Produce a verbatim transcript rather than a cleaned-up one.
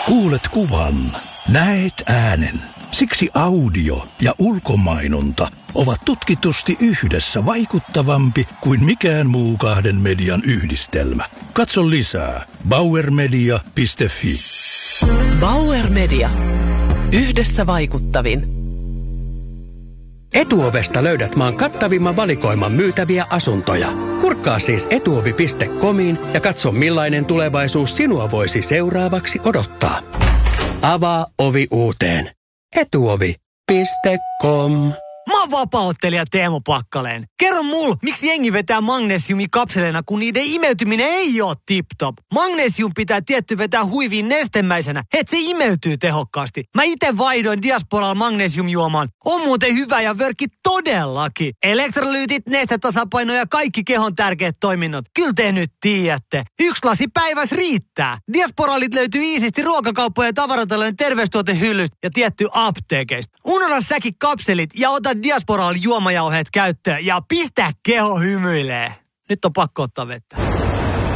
Kuulet kuvan, näet äänen. Siksi audio ja ulkomainonta ovat tutkitusti yhdessä vaikuttavampi kuin mikään muu kahden median yhdistelmä. Katso lisää bauer media piste fi. Bauer Media. Yhdessä vaikuttavin. Etuovesta löydät maan kattavimman valikoiman myytäviä asuntoja. Kurkkaa siis etuovi piste comiin ja katso millainen tulevaisuus sinua voisi seuraavaksi odottaa. Avaa ovi uuteen. etuovi piste com. Mä oon vapaa-ottelija Teemu Pakkaleen. Kerro mul, miksi jengi vetää magnesiumikapseleina, kun niiden imeytyminen ei oo tip-top. Magnesium pitää tietty vetää huiviin nestemäisenä, et se imeytyy tehokkaasti. Mä ite vaihdoin Diasporalla magnesiumjuomaan. On muuten hyvä ja vörkki todellakin. Elektrolyytit, nestetasapaino ja kaikki kehon tärkeät toiminnot. Kyllä te nyt tiedätte. Yksi lasi päivässä riittää. Diasporalit löytyy iisisti ruokakauppojen ja tavaratalojen terveystuotehyllystä ja tietty apteekeista. Unohda säkin kapselit ja ota Diasporalla juomajauheet käyttöön ja pistä keho hymyilee. Nyt on pakko ottaa vettä.